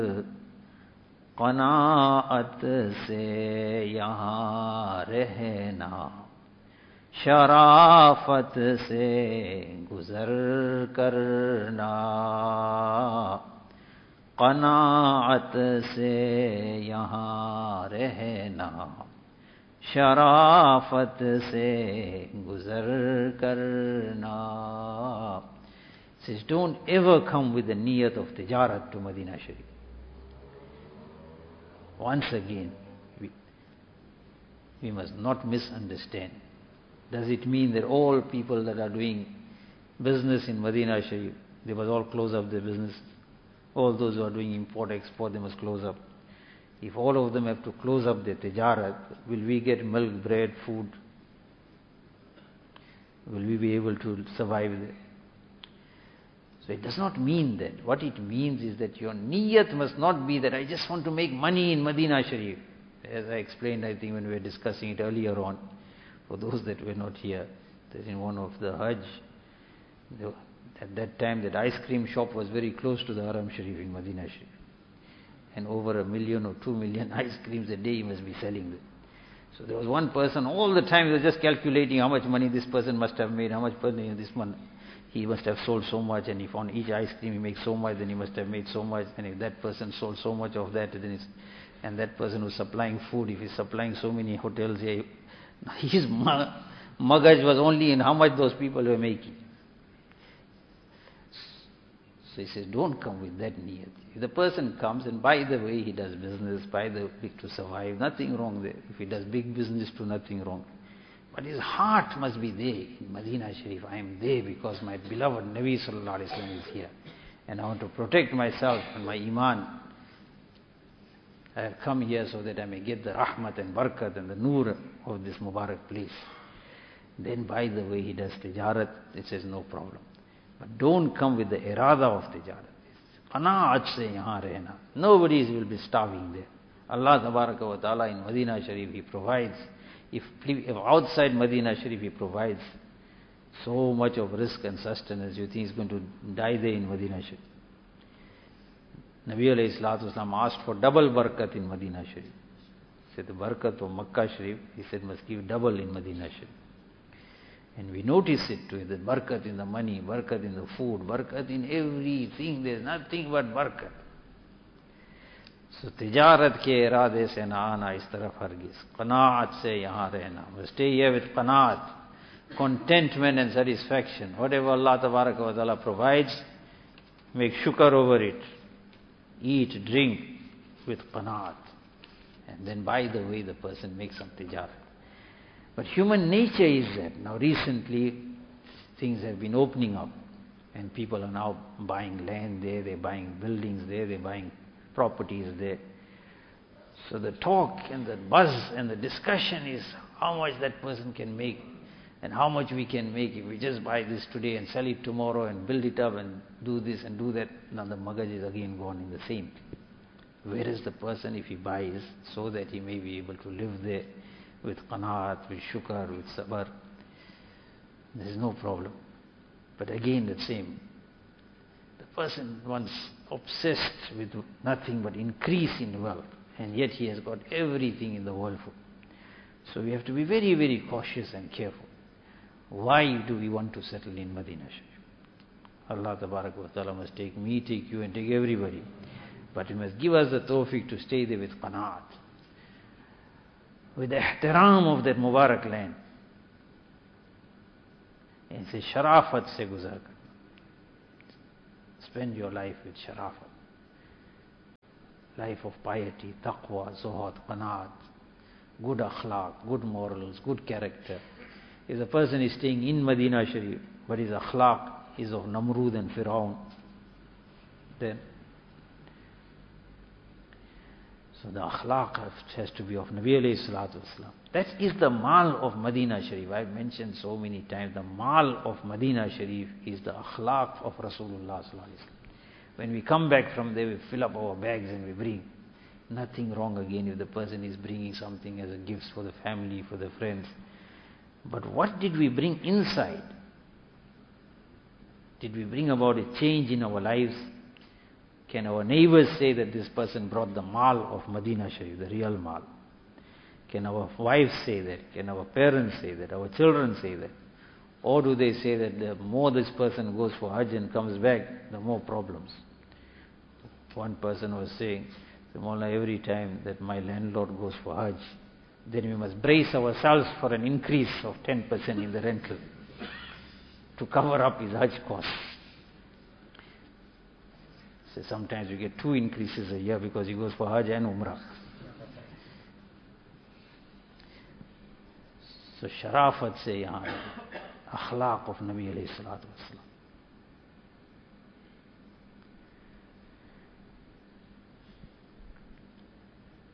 क़नाअत से यहाँ रहना, शराफत से गुज़र करना। क़नाअत से यहाँ रहना, शराफत से गुज़र करना. Says, don't ever come with the niyat of tijarat to Madinah Sharif. Once again, we must not misunderstand. Does it mean that all people that are doing business in Madinah Sharif, they must all close up their business? All those who are doing import-export, they must close up. If all of them have to close up their tijarat, will we get milk, bread, food? Will we be able to survive there? So it does not mean that. What it means is that your niyat must not be that I just want to make money in Madinah Sharif. As I explained, I think when we were discussing it earlier on, for those that were not here, that in one of the Hajj, at that time that ice cream shop was very close to the Haram Sharif in Madinah Sharif. And over 1 million or 2 million ice creams a day he must be selling them. So there was one person, all the time he was just calculating how much money this person must have made, how much money this one, he must have sold so much, and if on each ice cream he makes so much, then he must have made so much, and if that person sold so much of that, then it's, and that person who's supplying food, if he's supplying so many hotels here, his magaj was only in how much those people were making. So he says, don't come with that niyat. If the person comes, and by the way he does business, by the way to survive, nothing wrong there. If he does big business too, nothing wrong. But his heart must be there in Madinah Sharif. I am there because my beloved Nabi Sallallahu Alaihi Wasallam is here. And I want to protect myself and my iman. I have come here so that I may get the rahmat and barakat and the noor of this Mubarak place. Then by the way he does tijarat, it says no problem. But don't come with the irada of tijarat. Qanaat se yahan rehna. Nobody will be starving there. Allah Tabaraka wa Ta'ala in Madinah Sharif, He provides. If outside Madinah Sharif He provides so much of rizq and sustenance, you think He's going to die there in Madinah Sharif? Nabi alayhi salatu wasalam asked for double barakat in Madinah Sharif. He said the barakat of Makkah Sharif, he said must give double in Madinah Sharif. And we notice it too, the barakat in the money, barakat in the food, barakat in everything, there's nothing but barakat. So tijarat ke irade se na aana is taraf hargiz. Qanaat se yahan rehna. Stay here with qanaat, contentment and satisfaction. Whatever Allah Tabaraka wa Ta'ala provides, make shukr over it. Eat, drink with qanaat. And then by the way the person makes some tijarat. But human nature is that. Now recently things have been opening up and people are now buying land there, they're buying buildings there, they're buying properties there. So the talk and the buzz and the discussion is how much that person can make and how much we can make if we just buy this today and sell it tomorrow and build it up and do this and do that. Now the magaj is again gone in the same. Where is the person if he buys so that he may be able to live there with qanaat, with shukr, with sabr? There is no problem. But again the same. The person once obsessed with nothing but increase in wealth, and yet he has got everything in the world for. So we have to be very, very cautious and careful. Why do we want to settle in Madinah Sharif? Allah Tabarak wa Ta'ala must take me, take you and take everybody. But He must give us the tawfiq to stay there with qanaat, with the ihtiram of that Mubarak land. And say, sharafat se guzar kar. Spend your life with sharafat. Life of piety, taqwa, zuhad, qanaat, good akhlaq, good morals, good character. If the person is staying in Madinah Sharif, but his akhlaq is of Namrud and Firaun, then so the akhlaq has to be of Nabi alayhi salatu wasalam. That is the mal of Madinah Sharif. I've mentioned so many times, the mal of Madinah Sharif is the akhlaq of Rasulullah sallallahu alaihi wasallam. When we come back from there, we fill up our bags and we bring. Nothing wrong again if the person is bringing something as a gift for the family, for the friends. But what did we bring inside? Did we bring about a change in our lives? Can our neighbors say that this person brought the mal of Medina Sharif, the real mal? Can our wives say that? Can our parents say that? Our children say that? Or do they say that the more this person goes for Hajj and comes back, the more problems? One person was saying, Mawlana, every time that my landlord goes for Hajj, then we must brace ourselves for an increase of 10% in the rental to cover up his Hajj costs. So sometimes we get 2 increases a year because he goes for Hajj and Umrah. So sharafat se yahan akhlaq of Nabi alayhi salatu wasalam.